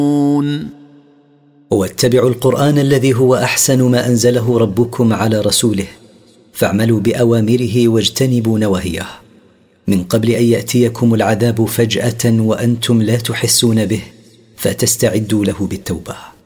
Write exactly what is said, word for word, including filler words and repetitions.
واتبعوا القرآن الذي هو أحسن ما أنزله ربكم على رسوله، فاعملوا بأوامره واجتنبوا نواهيه، من قبل أن يأتيكم العذاب فجأة وأنتم لا تحسون به، فتستعدوا له بالتوبة.